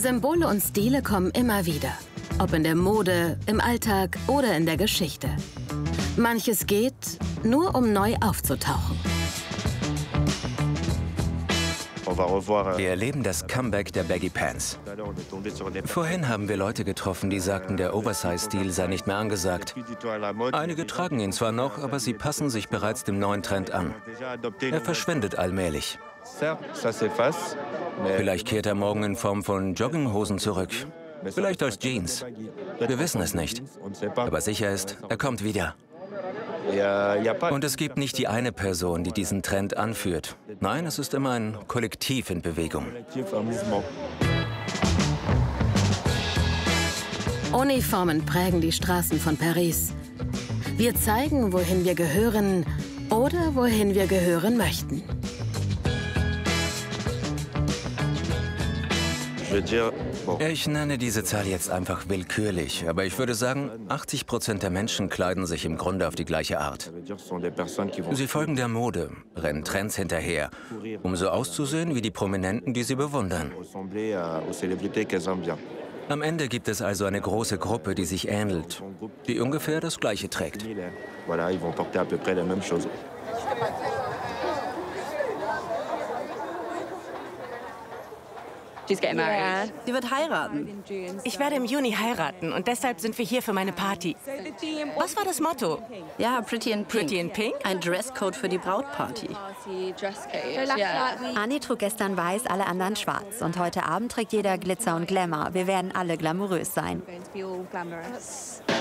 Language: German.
Symbole und Stile kommen immer wieder. Ob in der Mode, im Alltag oder in der Geschichte. Manches geht, nur um neu aufzutauchen. Wir erleben das Comeback der Baggy Pants. Vorhin haben wir Leute getroffen, die sagten, der Oversize-Stil sei nicht mehr angesagt. Einige tragen ihn zwar noch, aber sie passen sich bereits dem neuen Trend an. Er verschwindet allmählich. Vielleicht kehrt er morgen in Form von Jogginghosen zurück. Vielleicht als Jeans. Wir wissen es nicht. Aber sicher ist, er kommt wieder. Und es gibt nicht die eine Person, die diesen Trend anführt. Nein, es ist immer ein Kollektiv in Bewegung. Uniformen prägen die Straßen von Paris. Wir zeigen, wohin wir gehören oder wohin wir gehören möchten. Ich nenne diese Zahl jetzt einfach willkürlich, aber ich würde sagen, 80% der Menschen kleiden sich im Grunde auf die gleiche Art. Sie folgen der Mode, rennen Trends hinterher, um so auszusehen wie die Prominenten, die sie bewundern. Am Ende gibt es also eine große Gruppe, die sich ähnelt, die ungefähr das Gleiche trägt. Sie wird heiraten. Ich werde im Juni heiraten und deshalb sind wir hier für meine Party. Was war das Motto? Ja, Pretty in Pink. Pretty in Pink? Ein Dresscode für die Brautparty. Annie trug gestern weiß, alle anderen schwarz. Und heute Abend trägt jeder Glitzer und Glamour. Wir werden alle glamourös sein.